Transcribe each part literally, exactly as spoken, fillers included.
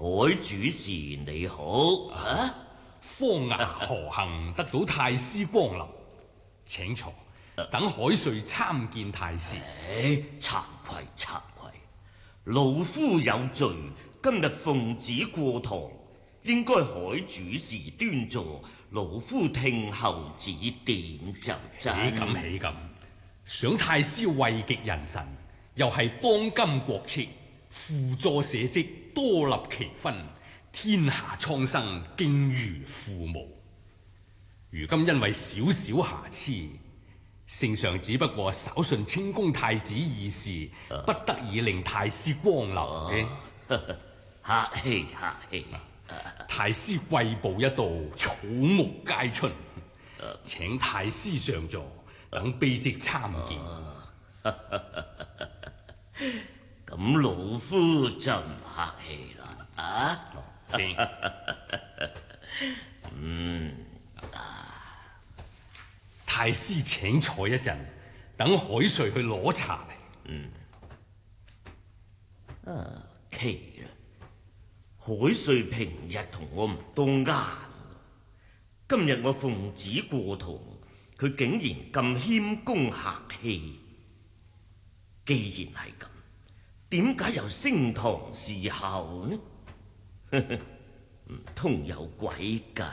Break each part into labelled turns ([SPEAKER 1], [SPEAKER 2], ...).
[SPEAKER 1] 海主事你好啊！
[SPEAKER 2] 荒衙何幸得到太師光臨，請坐，等海瑞參見太師。
[SPEAKER 1] 唉，慚愧慚愧，老夫有罪，今日奉旨過堂，應該海主事端坐，老夫聽候指點就真。
[SPEAKER 2] 起咁起咁，想太師位極人臣，又係當今國戚，輔助社稷，多立其分，天下蒼生敬如父母。如今因為少少瑕疵，聖上只不過稍順清宮太子意事，啊、不得已令太師光臨啫。
[SPEAKER 1] 客氣客氣。
[SPEAKER 2] 太師貴步一到，草木皆春，啊、請太師上座，等卑職參見。
[SPEAKER 1] 咁、啊、老夫就唔客氣啦。啊，
[SPEAKER 2] 先
[SPEAKER 1] 嗯，
[SPEAKER 2] 太師請坐一陣，等海瑞去攞茶嚟。
[SPEAKER 1] 嗯，啊，奇啦，海瑞平日同我唔多啱，今日我奉旨過堂，佢竟然咁謙恭客氣。既然係咁，點解又升堂侍候呢？唔通有鬼計？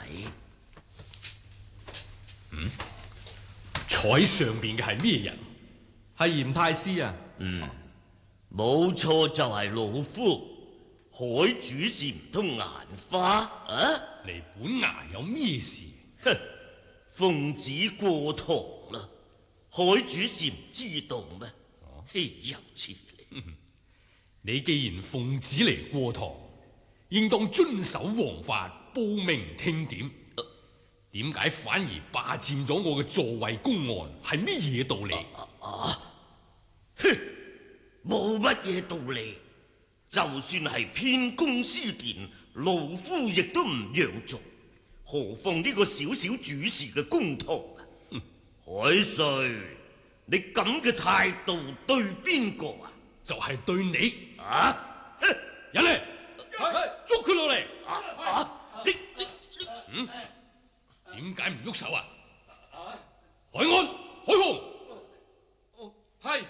[SPEAKER 2] 嗯，坐喺上邊嘅係咩人？
[SPEAKER 3] 係嚴太師啊。
[SPEAKER 1] 嗯，冇錯，就係老夫。海主事唔通眼花啊？
[SPEAKER 2] 嚟本衙有咩事？
[SPEAKER 1] 哼，奉旨過堂啦，海主事唔知道咩？豈有此理！
[SPEAKER 2] 你既然奉旨嚟過堂，應當遵守王法，報名聽點。點解反而霸佔咗我嘅座位公案？係乜嘢道理？
[SPEAKER 1] 啊啊！哼，冇乜嘢道理。就算係偏宮私殿，老夫亦都唔讓座。何況呢個小小主事嘅公堂啊！
[SPEAKER 2] 嗯、
[SPEAKER 1] 海瑞，你咁嘅態度對邊個啊？
[SPEAKER 2] 就係對你
[SPEAKER 1] 啊！
[SPEAKER 2] 人嚟，捉佢落嚟！
[SPEAKER 1] 啊啊！你你你，
[SPEAKER 2] 嗯？點解唔喐手啊？海安、海雄，
[SPEAKER 3] 係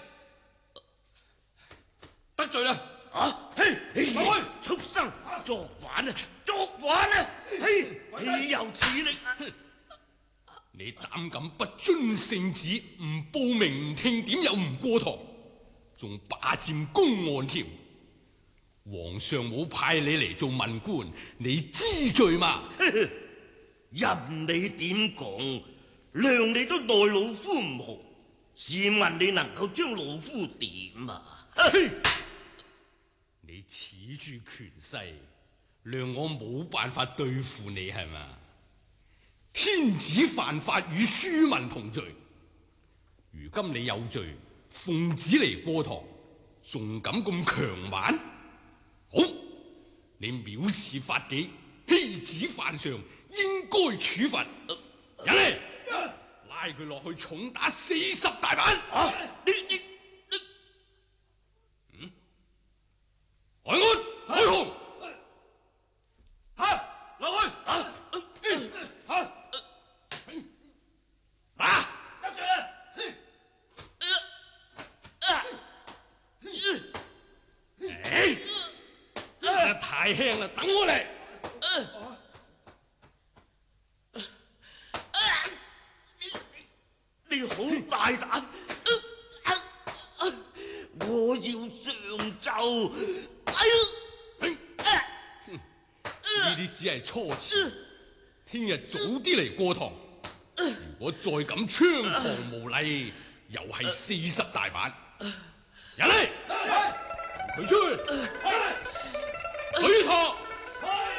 [SPEAKER 3] 得罪啦！
[SPEAKER 1] 啊！嘿，落去！畜生，作玩啊！作玩啊！嘿，豈有此理！
[SPEAKER 2] 你膽敢不遵聖旨，唔報名唔聽點又唔過堂，仲霸佔公案條？皇上冇派你嚟做文官，你知罪嘛？
[SPEAKER 1] 任你點講，量你都奈老夫唔何。試問你能夠將老夫點啊？
[SPEAKER 2] 你恃住權勢，量我冇辦法對付你係嘛？天子犯法與庶民同罪，如今你有罪，奉旨嚟過堂，仲敢咁強蠻？好，你藐視法紀，欺子犯上，應該處罰。人嚟，拉佢落去重打四十大板。
[SPEAKER 1] 啊！你你你，
[SPEAKER 2] 嗯？海安、海雄，
[SPEAKER 3] 吓落去啊！吓
[SPEAKER 2] 打！
[SPEAKER 3] 得罪啦！
[SPEAKER 2] 哎，太輕啦，等我嚟。
[SPEAKER 1] 你好大膽！我要上奏。哎呀！
[SPEAKER 2] 呢啲只係初次，聽日早啲嚟過堂。如果再敢猖狂無禮，又係四十大板。人嚟，佢出去，許塔。